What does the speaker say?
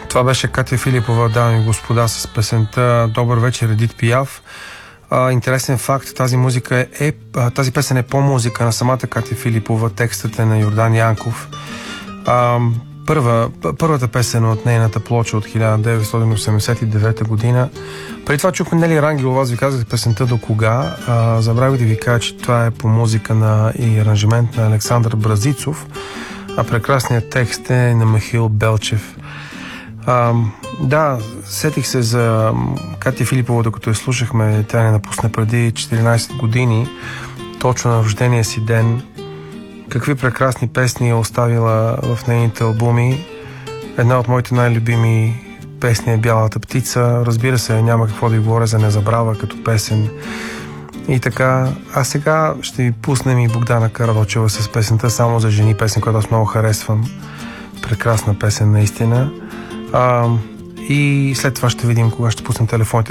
Това беше Катя Филипова, дами и господа, с песента "Добър вечер, Едит Пиаф". Интересен факт, тази песен е по-музика на самата Катя Филипова, текстът е на Йордан Янков. Първата песен от нейната плоча от 1989 година. Преди това чухме Нели Рангелова, аз ви казах песента "До кога". Забравих да ви кажа, че това е по музика и аранжимент на Александър Бразицов, а прекрасният текст е на Михаил Белчев. Да, сетих се за Катя Филипова, докато я слушахме. Тя не напусна преди 14 години, точно на рождения си ден. Какви прекрасни песни е оставила в нейните албуми. Една от моите най-любими песни е "Бялата птица". Разбира се, няма какво да ви говоря за "Незабрава" като песен. И така, а сега ще ви пуснем и Богдана Каравачева с песента "Само за жени", песен, която аз много харесвам. Прекрасна песен, наистина. И след това ще видим кога ще пуснем телефоните